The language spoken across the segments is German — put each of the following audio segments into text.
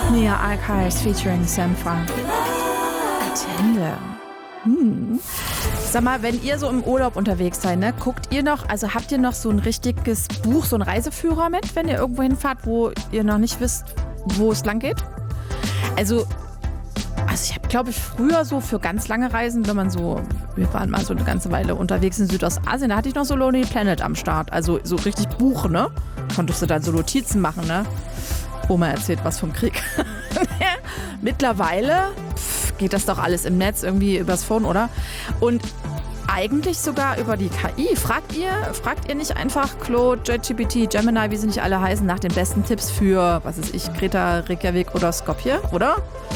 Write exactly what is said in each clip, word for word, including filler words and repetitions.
Nia Archives featuring Sampha. Attende. Hm. Sag mal, wenn ihr so im Urlaub unterwegs seid, ne, guckt ihr noch, also habt ihr noch so ein richtiges Buch, so einen Reiseführer mit, wenn ihr irgendwo hinfahrt, wo ihr noch nicht wisst, wo es lang geht? Also, also ich habe, glaube ich, früher so für ganz lange Reisen, wenn man so, wir waren mal so eine ganze Weile unterwegs in Südostasien, da hatte ich noch so Lonely Planet am Start, also so richtig Buch, ne? Konntest du dann so Notizen machen, ne? Oma erzählt was vom Krieg. Mittlerweile pff, geht das doch alles im Netz, irgendwie übers Phone, oder? Und eigentlich sogar über die K I. Fragt ihr, fragt ihr nicht einfach Claude, ChatGPT, Gemini, wie sie nicht alle heißen, nach den besten Tipps für, was weiß ich, Kreta, Reykjavik oder Skopje, oder?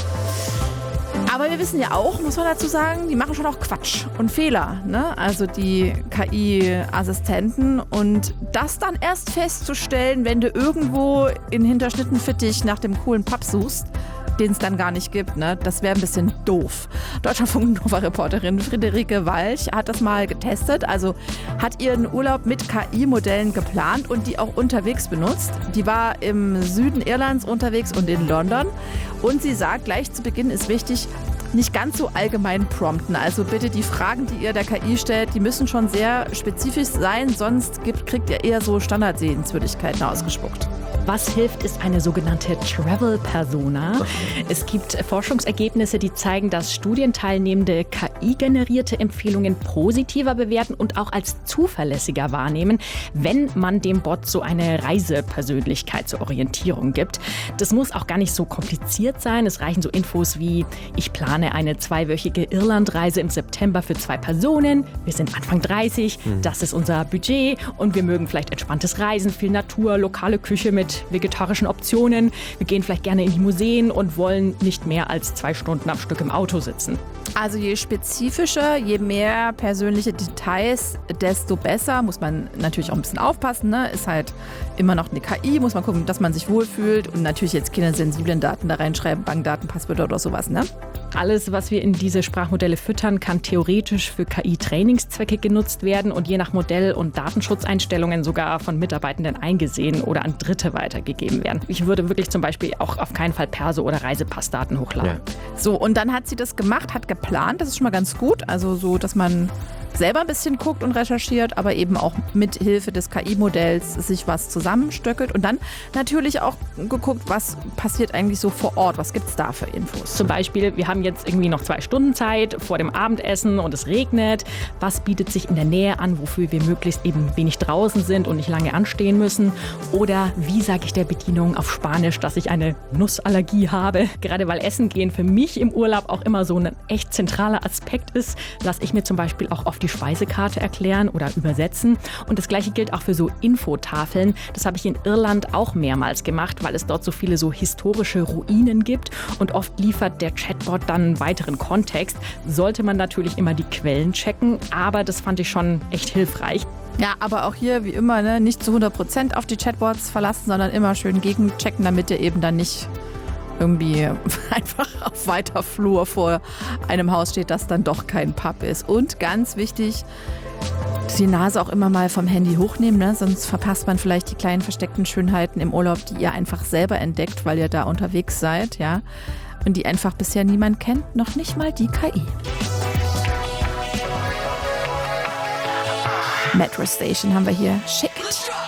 Aber wir wissen ja auch, muss man dazu sagen, die machen schon auch Quatsch und Fehler, ne? Also die K I-Assistenten. Und das dann erst festzustellen, wenn du irgendwo in Hinterschnittenfittich nach dem coolen Pub suchst, den es dann gar nicht gibt, ne? Das wäre ein bisschen doof. Deutschlandfunk-Nova-Reporterin Friederike Walch hat das mal getestet, also hat ihren Urlaub mit K I-Modellen geplant und die auch unterwegs benutzt. Die war im Süden Irlands unterwegs und in London und sie sagt, gleich zu Beginn ist wichtig, nicht ganz so allgemein prompten. Also bitte die Fragen, die ihr der K I stellt, die müssen schon sehr spezifisch sein, sonst gibt, kriegt ihr eher so Standardsehenswürdigkeiten ausgespuckt. Was hilft, ist eine sogenannte Travel Persona. Es gibt Forschungsergebnisse, die zeigen, dass Studienteilnehmende K I-generierte Empfehlungen positiver bewerten und auch als zuverlässiger wahrnehmen, wenn man dem Bot so eine Reisepersönlichkeit zur Orientierung gibt. Das muss auch gar nicht so kompliziert sein. Es reichen so Infos wie, ich plane eine zweiwöchige Irlandreise im September für zwei Personen. Wir sind Anfang dreißig, das ist unser Budget und wir mögen vielleicht entspanntes Reisen, viel Natur, lokale Küche mit vegetarischen Optionen. Wir gehen vielleicht gerne in die Museen und wollen nicht mehr als zwei Stunden am Stück im Auto sitzen. Also je spezifischer, je mehr persönliche Details, desto besser. Muss man natürlich auch ein bisschen aufpassen, ne? Ist halt immer noch eine K I, muss man gucken, dass man sich wohlfühlt und natürlich jetzt keine sensiblen Daten da reinschreiben, Bankdaten, Passwörter oder sowas, ne? Alles, was wir in diese Sprachmodelle füttern, kann theoretisch für K I-Trainingszwecke genutzt werden und je nach Modell und Datenschutzeinstellungen sogar von Mitarbeitenden eingesehen oder an Dritte weitergegeben werden. Ich würde wirklich zum Beispiel auch auf keinen Fall Perso- oder Reisepassdaten hochladen. Ja. So, und dann hat sie das gemacht, hat geplant, das ist schon mal ganz gut, also so, dass man selber ein bisschen guckt und recherchiert, aber eben auch mit Hilfe des K I-Modells sich was zusammenstöckelt und dann natürlich auch geguckt, was passiert eigentlich so vor Ort, was gibt es da für Infos. Zum Beispiel, wir haben jetzt irgendwie noch zwei Stunden Zeit vor dem Abendessen und es regnet. Was bietet sich in der Nähe an, wofür wir möglichst eben wenig draußen sind und nicht lange anstehen müssen? Oder wie sage ich der Bedienung auf Spanisch, dass ich eine Nussallergie habe? Gerade weil Essen gehen für mich im Urlaub auch immer so ein echt zentraler Aspekt ist, lasse ich mir zum Beispiel auch oft die Speisekarte erklären oder übersetzen. Und das Gleiche gilt auch für so Infotafeln. Das habe ich in Irland auch mehrmals gemacht, weil es dort so viele so historische Ruinen gibt. Und oft liefert der Chatbot dann weiteren Kontext. Sollte man natürlich immer die Quellen checken, aber das fand ich schon echt hilfreich. Ja, aber auch hier wie immer, ne, nicht zu hundert Prozent auf die Chatbots verlassen, sondern immer schön gegenchecken, damit ihr eben dann nicht irgendwie einfach auf weiter Flur vor einem Haus steht, das dann doch kein Pub ist. Und ganz wichtig, die Nase auch immer mal vom Handy hochnehmen, ne? Sonst verpasst man vielleicht die kleinen versteckten Schönheiten im Urlaub, die ihr einfach selber entdeckt, weil ihr da unterwegs seid, ja, und die einfach bisher niemand kennt, noch nicht mal die K I. Metro Station haben wir hier. Schick it.